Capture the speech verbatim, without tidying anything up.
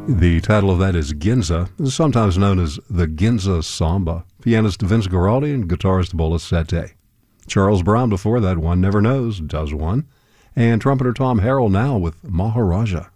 The title of that is Ginza, sometimes known as the Ginza Samba. Pianist Vince Guaraldi and guitarist Bola Sete. Charles Brown before that, One Never Knows, does one. And trumpeter Tom Harrell now with Maharaja.